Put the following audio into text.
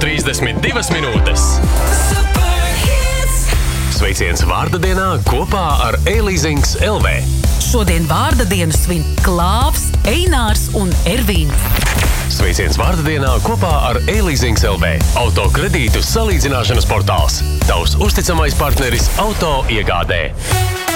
8:32 minūtes. Sveiciens vārda dienā kopā ar E-Leasings LV. Šodien vārda dienu svin Klāvs, Einārs un Ervīns. Sveiciens vārda dienā kopā ar E-Leasings LV. Auto kredītu salīdzināšanas portāls. Tavs uzticamais partneris auto iegādē.